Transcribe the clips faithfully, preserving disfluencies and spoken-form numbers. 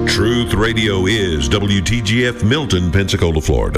Truth Radio is W T G F Milton, Pensacola, Florida.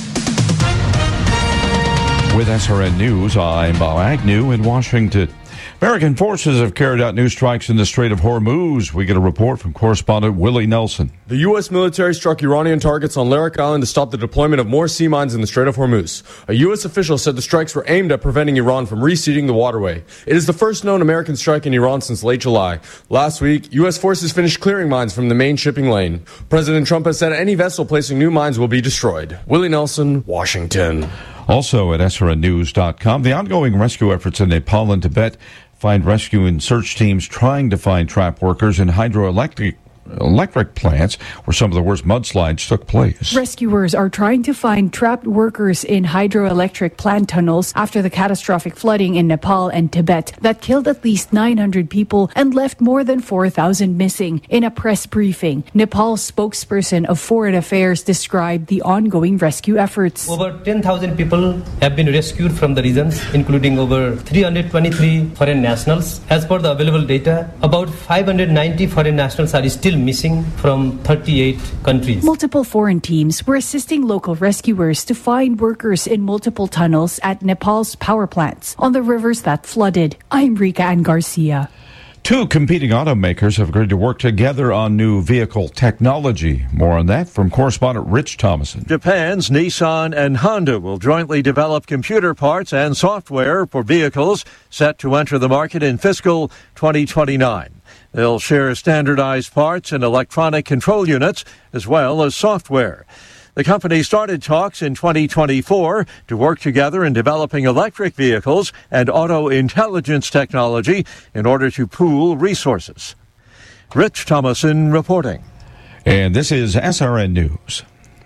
With S R N News, I'm Bob Agnew in Washington. American forces have carried out new strikes in the Strait of Hormuz. We get a report from correspondent Willie Nelson. The U S military struck Iranian targets on Larak Island to stop the deployment of more sea mines in the Strait of Hormuz. A U S official said the strikes were aimed at preventing Iran from reseeding the waterway. It is the first known American strike in Iran since late July. Last week, U S forces finished clearing mines from the main shipping lane. President Trump has said any vessel placing new mines will be destroyed. Willie Nelson, Washington. Also at S R N news dot com, the ongoing rescue efforts in Nepal and Tibet find rescue and search teams trying to find trapped workers in hydroelectric electric plants where some of the worst mudslides took place. Rescuers are trying to find trapped workers in hydroelectric plant tunnels after the catastrophic flooding in Nepal and Tibet that killed at least nine hundred people and left more than four thousand missing. In a press briefing, Nepal's spokesperson of Foreign Affairs described the ongoing rescue efforts. Over ten thousand people have been rescued from the regions, including over three hundred twenty-three foreign nationals. As per the available data, about five hundred ninety foreign nationals are still missing from thirty-eight countries. Multiple foreign teams were assisting local rescuers to find workers in multiple tunnels at Nepal's power plants on the rivers that flooded. I'm Rika Ann Garcia. Two competing automakers have agreed to work together on new vehicle technology. More on that from correspondent Rich Thomason. Japan's Nissan and Honda will jointly develop computer parts and software for vehicles set to enter the market in fiscal twenty twenty-nine. They'll share standardized parts and electronic control units as well as software. The company started talks in twenty twenty-four to work together in developing electric vehicles and auto intelligence technology in order to pool resources. Rich Thomason reporting. And this is S R N News.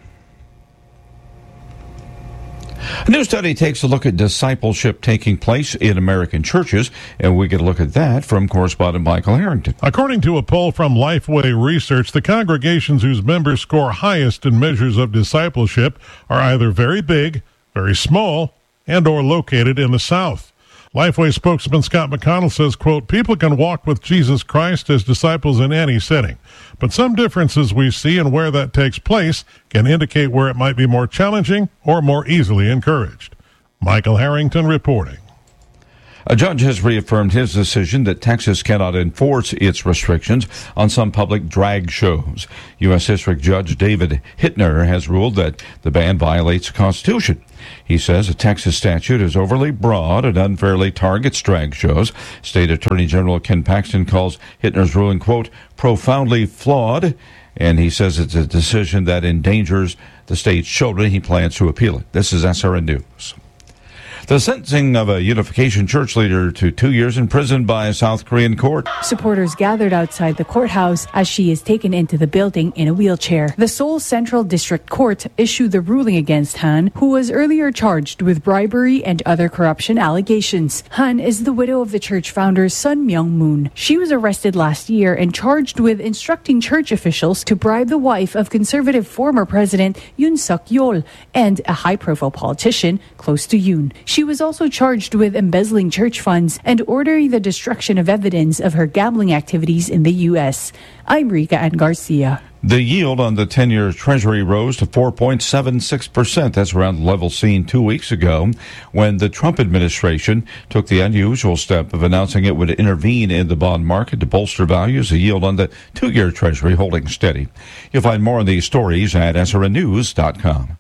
A new study takes a look at discipleship taking place in American churches, and we get a look at that from correspondent Michael Harrington. According to a poll from Lifeway Research, the congregations whose members score highest in measures of discipleship are either very big, very small, and or located in the South. Lifeway spokesman Scott McConnell says, quote, people can walk with Jesus Christ as disciples in any setting, but some differences we see in where that takes place can indicate where it might be more challenging or more easily encouraged. Michael Harrington reporting. A judge has reaffirmed his decision that Texas cannot enforce its restrictions on some public drag shows. U S District Judge David Hittner has ruled that the ban violates the Constitution. He says a Texas statute is overly broad and unfairly targets drag shows. State Attorney General Ken Paxton calls Hittner's ruling, quote, profoundly flawed, and he says it's a decision that endangers the state's children. He plans to appeal it. This is S R N News. The sentencing of a Unification Church leader to two years in prison by a South Korean court. Supporters gathered outside the courthouse as she is taken into the building in a wheelchair. The Seoul Central District Court issued the ruling against Han, who was earlier charged with bribery and other corruption allegations. Han is the widow of the church founder Sun Myung-moon. She was arrested last year and charged with instructing church officials to bribe the wife of conservative former President Yoon Suk-yeol and a high-profile politician close to Yoon. She was also charged with embezzling church funds and ordering the destruction of evidence of her gambling activities in the U S. I'm Rika Ann Garcia. The yield on the ten-year Treasury rose to four point seven six percent. That's around the level seen two weeks ago when the Trump administration took the unusual step of announcing it would intervene in the bond market to bolster values. The yield on the two-year Treasury holding steady. You'll find more on these stories at S R N news dot com.